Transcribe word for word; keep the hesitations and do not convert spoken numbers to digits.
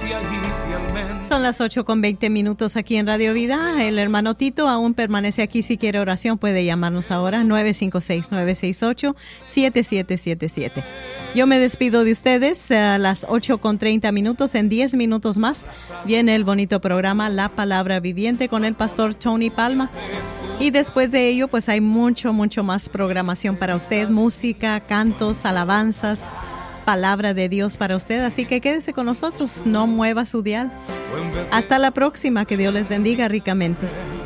Son las ocho con veinte minutos aquí en Radio Vida. El hermano Tito aún permanece aquí. Si quiere oración puede llamarnos ahora nueve cinco seis, nueve seis ocho, siete siete siete siete. Yo me despido de ustedes a las ocho con treinta minutos. En diez minutos más viene el bonito programa La Palabra Viviente con el pastor Tony Palma. Y después de ello pues hay mucho, mucho más programación para usted. Música, cantos, alabanzas, palabra de Dios para usted. Así que quédese con nosotros, no mueva su dial. Hasta la próxima, que Dios les bendiga ricamente.